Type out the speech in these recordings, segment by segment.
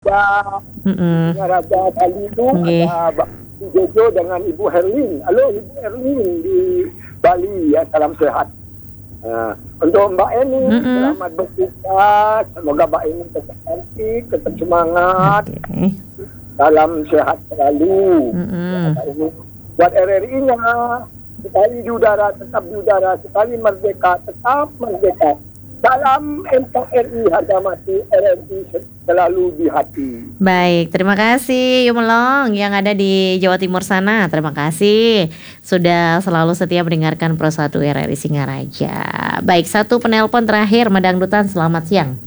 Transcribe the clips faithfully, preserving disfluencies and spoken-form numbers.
Raja, Mm-mm. Raja Bali itu Okay. ada Mbak Jojo dengan Ibu Herlin. Halo Ibu Herlin di Bali ya, salam sehat. Nah, untuk Mbak Eni, Mm-mm. selamat berbuka. Semoga Mbak Eni tetap cantik, tetap semangat. Okay. Salam sehat selalu. Mm-mm. Ya, buat R R I-nya, sekali di udara, tetap di udara. Sekali merdeka, tetap merdeka. Salam N K R I, harga mati R R I selalu di hati. Baik, terima kasih Yumelong yang ada di Jawa Timur sana. Terima kasih sudah selalu setia mendengarkan Pro satu R R I Singaraja. Baik, satu penelpon terakhir Medangdutan, selamat siang.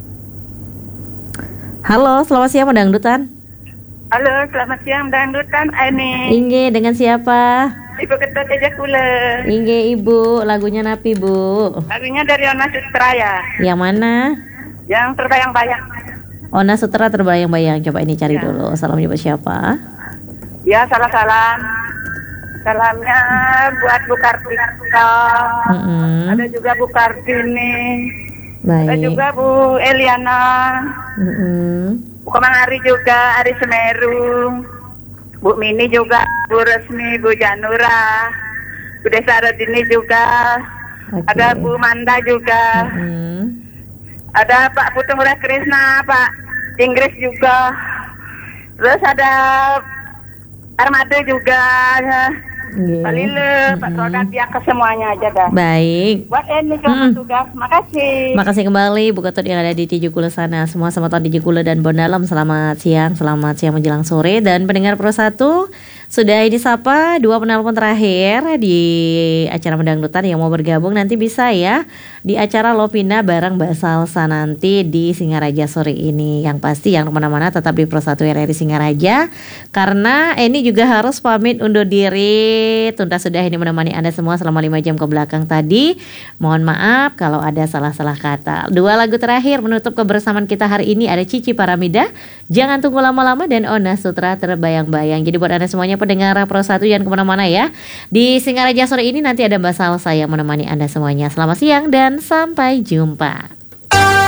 Halo, selamat siang Medangdutan. Halo, selamat siang Dangdutan. Ini Inge, dengan siapa? Ibu Ketut Ejakula. Inge Ibu, lagunya Napi Bu. Lagunya dari Ona Sutra ya, Yang mana? yang terbayang-bayang. Ona Sutra terbayang-bayang. Coba ini cari Ya. dulu. Salamnya buat siapa? Ya, salam-salam. Salamnya buat Bu Kartika. Mm-mm. Ada juga Bu Kartini. Ada Baik. juga Bu Eliana. Mm-mm. Bu Kemang Ari juga, Ari Semeru. Bu Mini juga, Bu Resmi, Bu Janura. Bu Desa Rodini juga. Oke. Ada Bu Manda juga. Mm-mm. Ada Pak Putu Murah Krisna, Pak Inggris juga. Terus ada Armada juga. Nggih. Pak Lile, Pak Rodat, ya ke semuanya aja dah. Baik. Buat ini Mm-mm. kalau tugas, makasih. Makasih kembali Bu Ketut yang ada di Tijukule sana. Semua sama di Tijukule dan Bondalam, selamat siang, selamat siang menjelang sore. Dan pendengar Pro satu sudah disapa dua penelpon terakhir di acara Medangdutan yang mau bergabung nanti bisa ya di acara Lovina bareng Mbak Salsa nanti di Singaraja sore ini. Yang pasti yang kemana-mana tetap di Pro satu R R I Singaraja karena ini juga harus pamit undur diri. Tuntas sudah ini menemani Anda semua selama lima jam ke belakang tadi. Mohon maaf kalau ada salah-salah kata. Dua lagu terakhir menutup kebersamaan kita hari ini ada Cici Paramida, Jangan Tunggu Lama-Lama, dan Ona Sutra Terbayang-Bayang. Jadi buat Anda semuanya pendengar Pro satu jangan kemana-mana ya. Di Singaraja sore ini nanti ada Mbak Salsa yang menemani Anda semuanya. Selamat siang dan sampai jumpa.